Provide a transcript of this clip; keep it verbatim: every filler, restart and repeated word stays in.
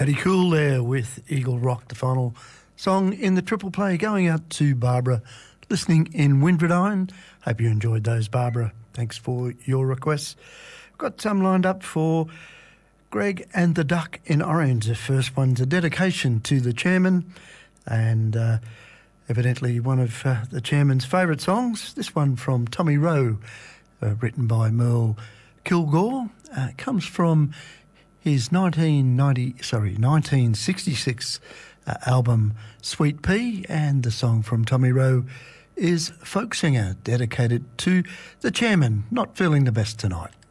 Matty Cool there with Eagle Rock, the final song in the triple play, going out to Barbara listening in Winfordine. Hope you enjoyed those, Barbara. Thanks for your requests. Got some lined up for Greg and the Duck in Orange. The first one's a dedication to the chairman and uh, evidently one of uh, the chairman's favourite songs. This one from Tommy Rowe, uh, written by Merle Kilgore, uh, comes from his nineteen ninety, sorry, nineteen sixty-six uh, album Sweet Pea, and the song from Tommy Rowe is Folk Singer, dedicated to the chairman, not feeling the best tonight.